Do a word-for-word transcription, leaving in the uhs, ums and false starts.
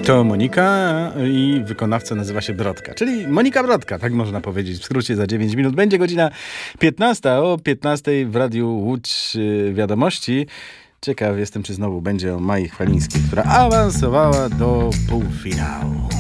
To Monika i wykonawca nazywa się Brodka, czyli Monika Brodka, tak można powiedzieć. W skrócie za dziewięć minut będzie godzina piętnasta. O piętnastej w Radiu Łódź Wiadomości. Ciekaw jestem, czy znowu będzie o Mai Chwalińskiej, która awansowała do półfinału.